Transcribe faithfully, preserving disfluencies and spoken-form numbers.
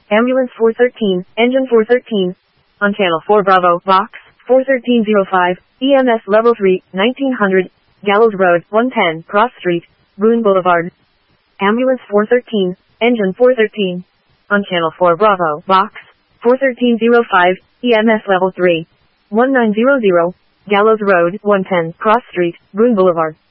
Ambulance four thirteen, Engine four thirteen. On Channel four Bravo, Box, four thirteen oh five, E M S Level three, nineteen hundred, Gallows Road, one ten, Cross Street, Boone Boulevard. Ambulance four thirteen, Engine four thirteen. On Channel four Bravo, Box, four thirteen oh five, E M S Level three, nineteen hundred, Gallows Road, one ten, Cross Street, Boone Boulevard.